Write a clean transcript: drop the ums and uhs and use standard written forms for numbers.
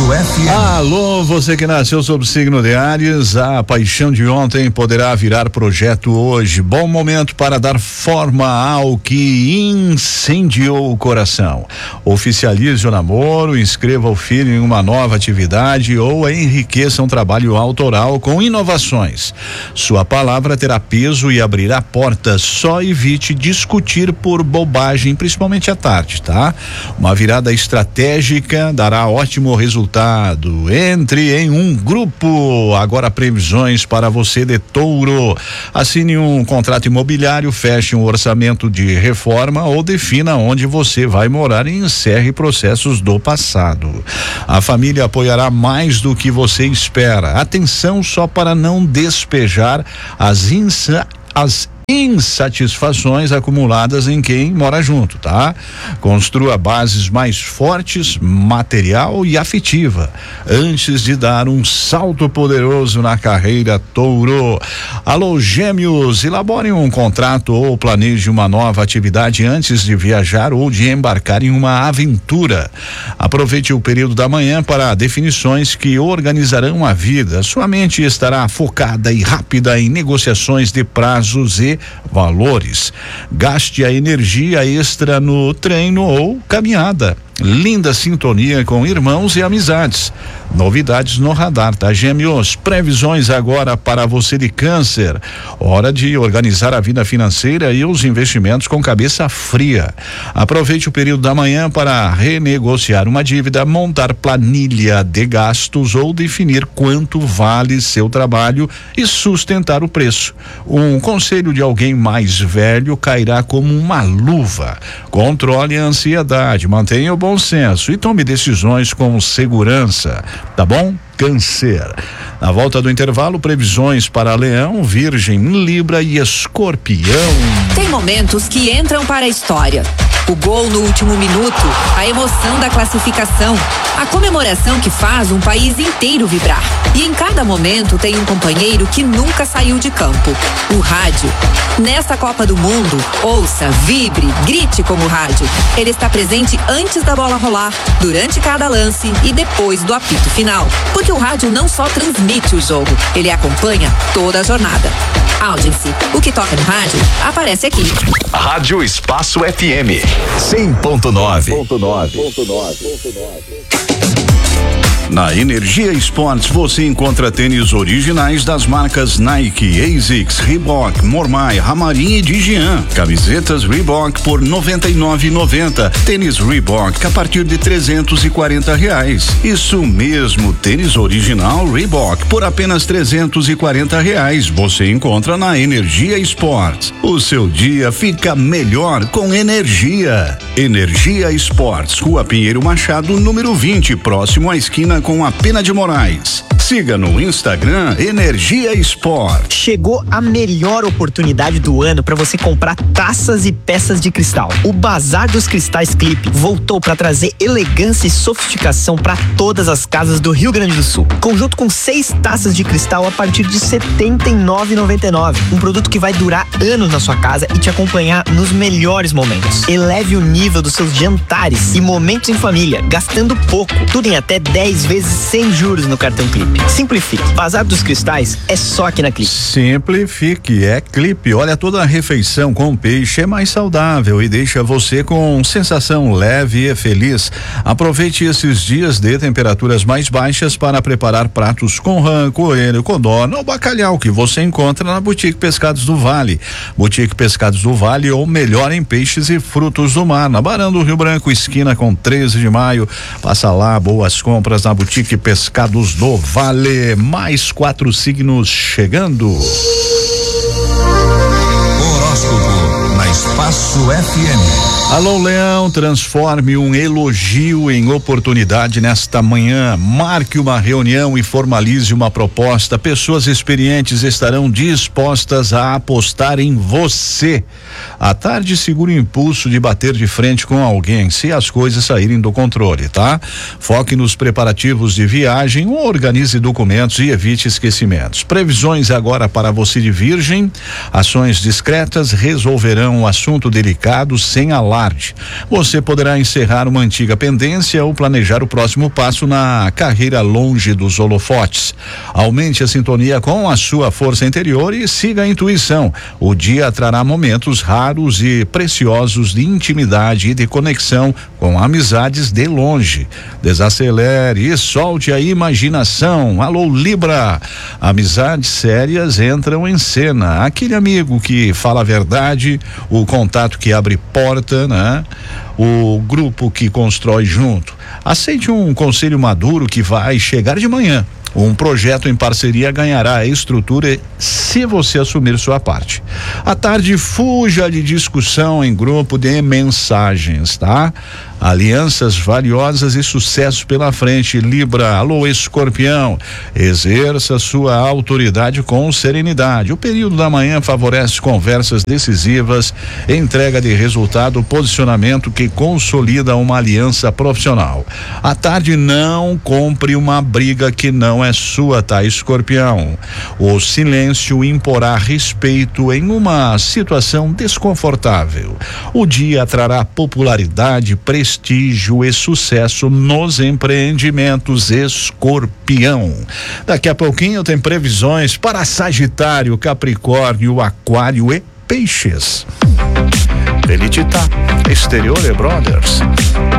FM. Alô, você que nasceu sob o signo de Áries, a paixão de ontem poderá virar projeto hoje. Bom momento para dar forma ao que incendiou o coração. Oficialize o namoro, inscreva o filho em uma nova atividade ou enriqueça um trabalho autoral com inovações. Sua palavra terá peso e abrirá portas. Só evite discutir por bobagem, principalmente à tarde, tá? Uma virada estratégica dará ótimo resultado. Entre em um grupo. Agora previsões para você de Touro. Assine um contrato imobiliário, feche um orçamento de reforma ou defina onde você vai morar e encerre processos do passado. A família apoiará mais do que você espera. Atenção só para não despejar as insatisfações acumuladas em quem mora junto, tá? Construa bases mais fortes, material e afetiva, antes de dar um salto poderoso na carreira, Touro. Alô, Gêmeos, elaborem um contrato ou planeje uma nova atividade antes de viajar ou de embarcar em uma aventura. Aproveite o período da manhã para definições que organizarão a vida. Sua mente estará focada e rápida em negociações de prazos e valores. Gaste a energia extra no treino ou caminhada. Linda sintonia com irmãos e amizades. Novidades no radar, tá, Gêmeos? Previsões agora para você de Câncer. Hora de organizar a vida financeira e os investimentos com cabeça fria. Aproveite o período da manhã para renegociar uma dívida, montar planilha de gastos ou definir quanto vale seu trabalho e sustentar o preço. Um conselho de alguém mais velho cairá como uma luva. Controle a ansiedade, mantenha o bom senso e tome decisões com segurança, tá bom? Câncer. Na volta do intervalo, previsões para Leão, Virgem, Libra e Escorpião. Tem momentos que entram para a história. O gol no último minuto, a emoção da classificação, a comemoração que faz um país inteiro vibrar. E em cada momento tem um companheiro que nunca saiu de campo, o rádio. Nesta Copa do Mundo, ouça, vibre, grite como rádio. Ele está presente antes da bola rolar, durante cada lance e depois do apito final. Porque o rádio não só transmite o jogo, ele acompanha toda a jornada. Audience, o que toca no rádio, aparece aqui. Rádio Espaço FM 100.9. Na Energia Esportes você encontra tênis originais das marcas Nike, ASICS, Reebok, Mormai, Ramarim e Digian. Camisetas Reebok por R$ 99,90. Tênis Reebok a partir de R$340. Isso mesmo, tênis original Reebok por apenas R$340. Você encontra na Energia Esportes. O seu dia fica melhor com energia. Energia Esportes, Rua Pinheiro Machado, número 20, próximo à esquina com a Pena de Moraes. Siga no Instagram Energia Esporte. Chegou a melhor oportunidade do ano para você comprar taças e peças de cristal. O Bazar dos Cristais Clipe voltou para trazer elegância e sofisticação para todas as casas do Rio Grande do Sul. Conjunto com 6 taças de cristal a partir de R$ 79,99. Um produto que vai durar anos na sua casa e te acompanhar nos melhores momentos. Eleve o nível dos seus jantares e momentos em família, gastando pouco. Tudo em até 10 vezes sem juros no cartão Clipe. Simplifique. Bazar dos Cristais é só aqui na Clipe. Simplifique, é Clipe. Olha, toda a refeição com peixe é mais saudável e deixa você com sensação leve e feliz. Aproveite esses dias de temperaturas mais baixas para preparar pratos com rã, coelho, codorna ou bacalhau que você encontra na Boutique Pescados do Vale. Boutique Pescados do Vale, ou melhor em peixes e frutos do mar, na Barão do Rio Branco, esquina com 13 de maio. Passa lá, boas compras na Boutique Pescados do Vale. Mais 4 signos chegando. Horóscopo na Espaço FM. Alô, Leão, transforme um elogio em oportunidade nesta manhã. Marque uma reunião e formalize uma proposta. Pessoas experientes estarão dispostas a apostar em você. À tarde, segure o impulso de bater de frente com alguém se as coisas saírem do controle, tá? Foque nos preparativos de viagem, organize documentos e evite esquecimentos. Previsões agora para você de Virgem. Ações discretas resolverão um assunto delicado sem alarme aguarde. Você poderá encerrar uma antiga pendência ou planejar o próximo passo na carreira longe dos holofotes. Aumente a sintonia com a sua força interior e siga a intuição. O dia trará momentos raros e preciosos de intimidade e de conexão com amizades de longe. Desacelere e solte a imaginação. Alô, Libra. Amizades sérias entram em cena. Aquele amigo que fala a verdade, o contato que abre porta, né? O grupo que constrói junto. Aceite um conselho maduro que vai chegar de manhã. Um projeto em parceria ganhará estrutura se você assumir sua parte. À tarde, fuja de discussão em grupo de mensagens, tá? Alianças valiosas e sucesso pela frente. Libra. Alô, Escorpião. Exerça sua autoridade com serenidade. O período da manhã favorece conversas decisivas, entrega de resultado, posicionamento que consolida uma aliança profissional. À tarde, não compre uma briga que não é sua, tá, Escorpião? O silêncio imporá respeito em uma situação desconfortável. O dia trará popularidade, prestígio e sucesso nos empreendimentos, Escorpião. Daqui a pouquinho tem previsões para Sagitário, Capricórnio, Aquário e Peixes. Elitita, Exterior e Brothers.